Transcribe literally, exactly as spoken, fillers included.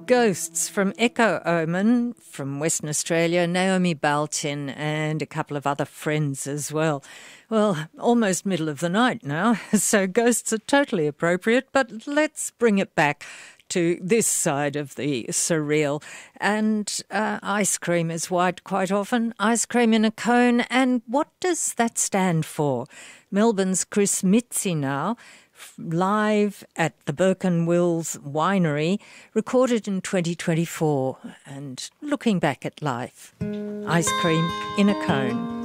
Ghosts from Echo Omen from Western Australia, Naomi Baltin and a couple of other friends as well. Well, almost middle of the night now, so ghosts are totally appropriate, but let's bring it back to this side of the surreal. And uh, ice cream is white quite often, ice cream in a cone. And what does that stand for? Melbourne's Chris Mitzi now, live at the Burke and Wills Winery, recorded in twenty twenty-four, and looking back at life. Ice cream in a cone.